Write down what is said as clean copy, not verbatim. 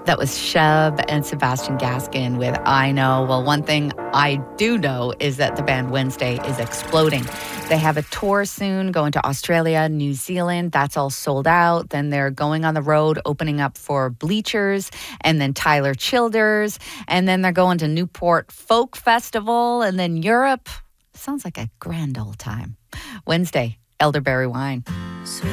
That was Shub and Sebastian Gaskin with I Know. Well, one thing I do know is that the band Wednesday is exploding. They have a tour soon going to Australia, New Zealand. That's all sold out. Then they're going on the road, opening up for Bleachers and then Tyler Childers. And then they're going to Newport Folk Festival and then Europe. Sounds like a grand old time. Wednesday, Elderberry Wine.